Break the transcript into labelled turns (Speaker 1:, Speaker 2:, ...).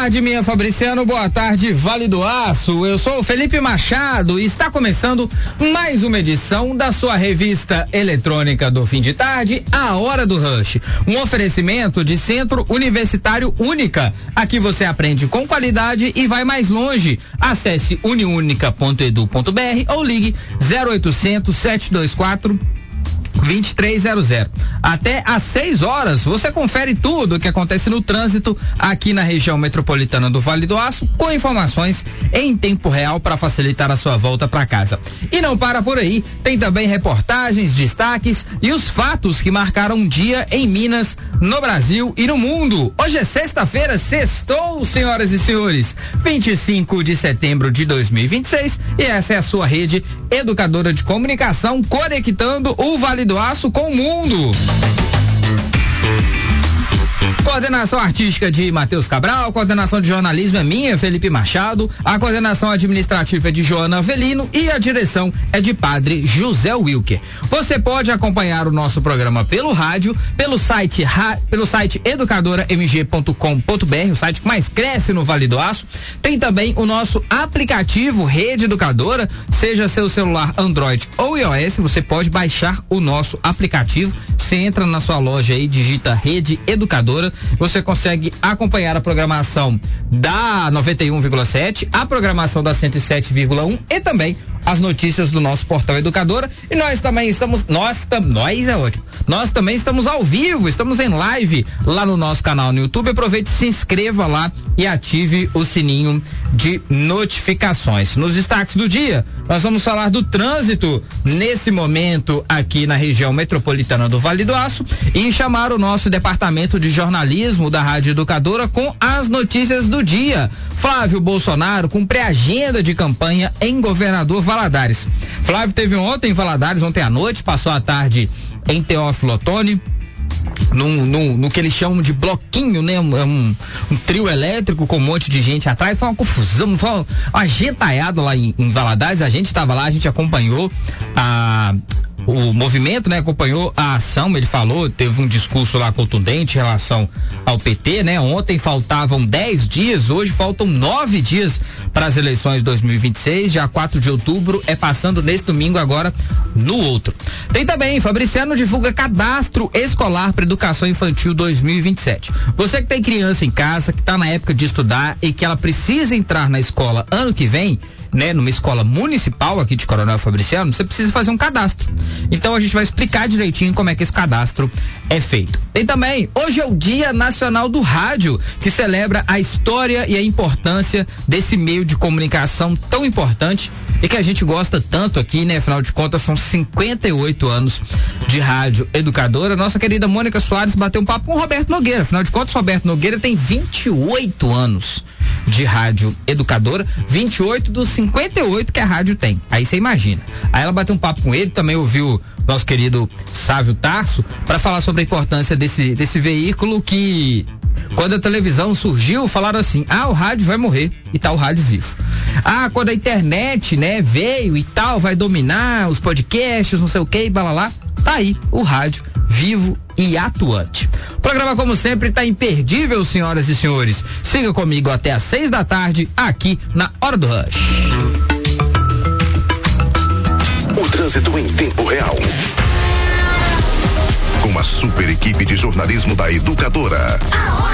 Speaker 1: tarde, minha Fabriciano, boa tarde, Vale do Aço. Eu sou o Felipe Machado e está começando mais uma edição da sua revista eletrônica do fim de tarde, A Hora do Rush. Um oferecimento de Centro Universitário Única. Aqui você aprende com qualidade e vai mais longe. Acesse uniunica.edu.br ou ligue 0800 724 2300. Até às 6 horas você confere tudo o que acontece no trânsito aqui na região metropolitana do Vale do Aço, com informações em tempo real para facilitar a sua volta para casa. E não para por aí, tem também reportagens, destaques e os fatos que marcaram um dia em Minas, no Brasil e no mundo. Hoje é sexta-feira, sextou, senhoras e senhores, 25 de setembro de 2026, e essa é a sua rede educadora de comunicação, conectando o Vale do Aço com o mundo. Coordenação artística de Matheus Cabral, coordenação de jornalismo é minha, Felipe Machado, a coordenação administrativa é de Joana Avelino e a direção é de Padre José Wilker. Você pode acompanhar o nosso programa pelo rádio, pelo site educadoramg.com.br, o site que mais cresce no Vale do Aço. Tem também o nosso aplicativo Rede Educadora, seja seu celular Android ou iOS, você pode baixar o nosso aplicativo. Você entra na sua loja aí, digita Rede Educadora, você consegue acompanhar a programação da 91,7, a programação da 107,1 e também as notícias do nosso portal Educadora. E nós também estamos, nós é ótimo, nós também estamos ao vivo, estamos em live lá no nosso canal no YouTube. Aproveite, se inscreva lá e ative o sininho de notificações. Nos destaques do dia, nós vamos falar do trânsito nesse momento aqui na região metropolitana do Vale do Aço e chamar o nosso departamento de jornalismo da Rádio Educadora com as notícias do dia. Flávio Bolsonaro cumpre a agenda de campanha em Governador Valadares. Flávio teve ontem em Valadares, ontem à noite, passou a tarde em Teófilo Otoni, no que eles chamam de bloquinho, né? Um trio elétrico com um monte de gente atrás. Foi uma confusão, foi uma agentalhada lá em Valadares. A gente estava lá, a gente acompanhou o movimento, né? Acompanhou a ação. Ele falou, teve um discurso lá contundente em relação ao PT, né? Ontem faltavam 10 dias, hoje faltam 9 dias para as eleições 2026, dia 4 de outubro, é passando nesse domingo agora no outro. Tem também, Fabriciano divulga cadastro escolar para educação infantil 2027. Você que tem criança em casa, que está na época de estudar e que ela precisa entrar na escola ano que vem, né, numa escola municipal aqui de Coronel Fabriciano, você precisa fazer um cadastro. Então a gente vai explicar direitinho como é que esse cadastro é feito. Tem também, hoje é o Dia Nacional do Rádio, que celebra a história e a importância desse meio de comunicação tão importante e que a gente gosta tanto aqui, né? Afinal de contas, são 58 anos de Rádio Educadora. Nossa querida Mônica Soares bateu um papo com o Roberto Nogueira. Afinal de contas, Roberto Nogueira tem 28 anos de Rádio Educadora, 28 dos 58 que a rádio tem. Aí você imagina. Aí ela bateu um papo com ele, também ouviu nosso querido Sávio Tarso para falar sobre a importância desse veículo que, quando a televisão surgiu, falaram assim: o rádio vai morrer e tá o rádio vivo. Quando a internet, né, veio e tal, vai dominar os podcasts, não sei o que, e balalá, tá aí o rádio vivo e atuante. O programa, como sempre, tá imperdível, senhoras e senhores. Siga comigo até às 6 da tarde, aqui na Hora do Rush.
Speaker 2: O trânsito em tempo real. Com a super equipe de jornalismo da Educadora.